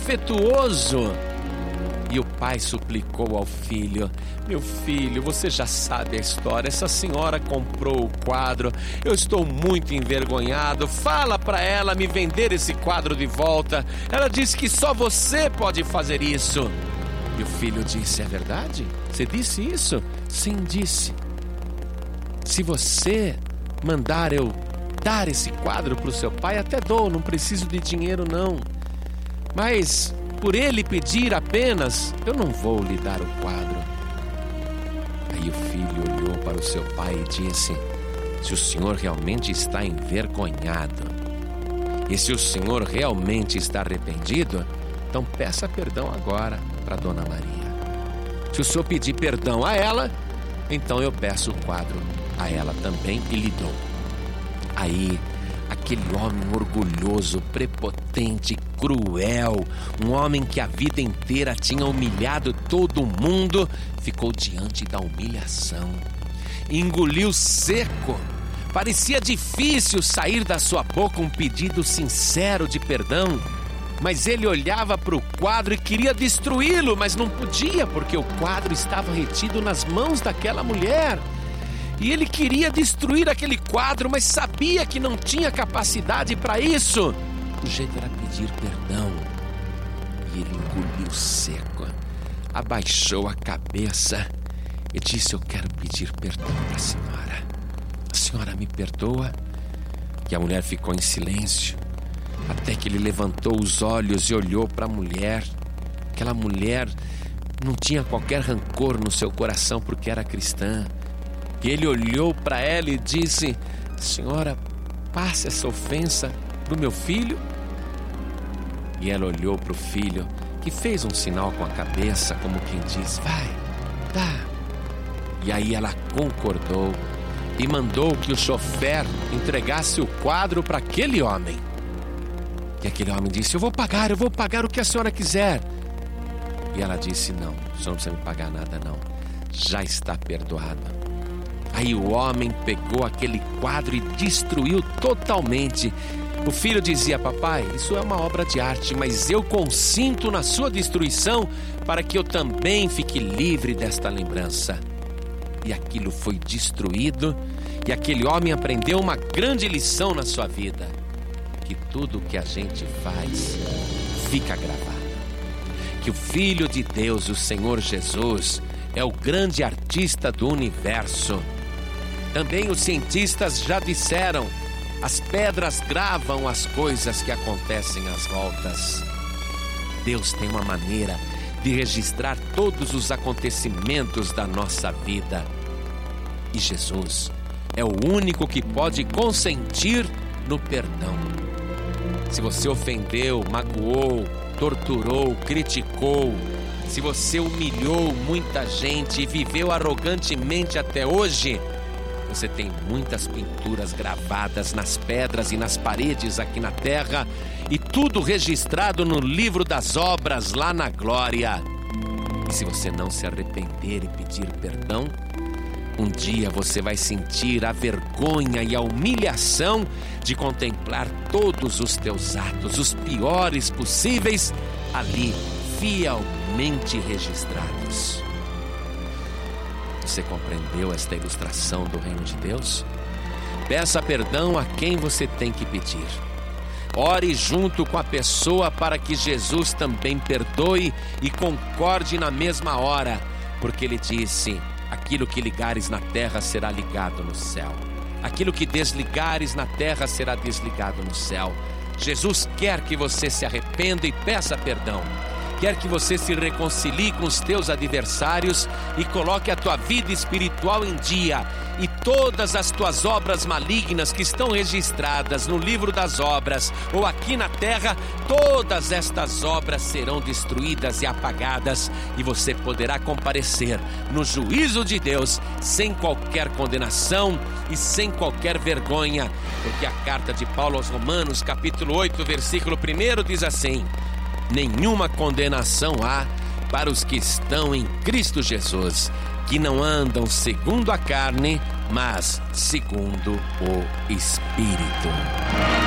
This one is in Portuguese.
afetuoso. E o pai suplicou ao filho: meu filho, você já sabe a história, essa senhora comprou o quadro, eu estou muito envergonhado, fala para ela me vender esse quadro de volta, ela disse que só você pode fazer isso. E o filho disse: é verdade? Você disse isso? Sim, disse. Se você mandar eu dar esse quadro para o seu pai, até dou, não preciso de dinheiro não, mas por ele pedir apenas, eu não vou lhe dar o quadro. Aí o filho olhou para o seu pai e disse: se o senhor realmente está envergonhado, e se o senhor realmente está arrependido, então peça perdão agora para Dona Maria. Se o senhor pedir perdão a ela, então eu peço o quadro a ela também e lhe dou. Aí aquele homem orgulhoso, prepotente, cruel, um homem que a vida inteira tinha humilhado todo mundo, ficou diante da humilhação, engoliu seco. Parecia difícil sair da sua boca um pedido sincero de perdão, mas ele olhava para o quadro e queria destruí-lo, mas não podia, porque o quadro estava retido nas mãos daquela mulher. E ele queria destruir aquele quadro, mas sabia que não tinha capacidade para isso. O jeito era pedir perdão. E ele engoliu seco, abaixou a cabeça e disse: eu quero pedir perdão para a senhora. A senhora me perdoa? E a mulher ficou em silêncio, até que ele levantou os olhos e olhou para a mulher. Aquela mulher não tinha qualquer rancor no seu coração, porque era cristã. E ele olhou para ela e disse: senhora, passe essa ofensa para o meu filho. E ela olhou para o filho, que fez um sinal com a cabeça, como quem diz: vai, dá. E aí ela concordou e mandou que o chofer entregasse o quadro para aquele homem. E aquele homem disse: eu vou pagar o que a senhora quiser. E ela disse: não, o senhor não precisa me pagar nada não, já está perdoado. Aí o homem pegou aquele quadro e destruiu totalmente. O filho dizia: papai, isso é uma obra de arte, mas eu consinto na sua destruição para que eu também fique livre desta lembrança. E aquilo foi destruído, e aquele homem aprendeu uma grande lição na sua vida: que tudo o que a gente faz fica gravado. Que o Filho de Deus, o Senhor Jesus, é o grande artista do universo. Também os cientistas já disseram: as pedras gravam as coisas que acontecem às voltas. Deus tem uma maneira de registrar todos os acontecimentos da nossa vida. E Jesus é o único que pode consentir no perdão. Se você ofendeu, magoou, torturou, criticou, se você humilhou muita gente e viveu arrogantemente até hoje, você tem muitas pinturas gravadas nas pedras e nas paredes aqui na terra, e tudo registrado no livro das obras lá na glória. E se você não se arrepender e pedir perdão, um dia você vai sentir a vergonha e a humilhação de contemplar todos os teus atos, os piores possíveis, ali fielmente registrados. Você compreendeu esta ilustração do reino de Deus? Peça perdão a quem você tem que pedir. Ore junto com a pessoa para que Jesus também perdoe e concorde na mesma hora, porque ele disse: aquilo que ligares na terra será ligado no céu, aquilo que desligares na terra será desligado no céu. Jesus quer que você se arrependa e peça perdão. Quer que você se reconcilie com os teus adversários e coloque a tua vida espiritual em dia. E todas as tuas obras malignas que estão registradas no livro das obras ou aqui na terra, todas estas obras serão destruídas e apagadas, e você poderá comparecer no juízo de Deus sem qualquer condenação e sem qualquer vergonha. Porque a carta de Paulo aos Romanos, capítulo 8, versículo 1 diz assim: nenhuma condenação há para os que estão em Cristo Jesus, que não andam segundo a carne, mas segundo o Espírito.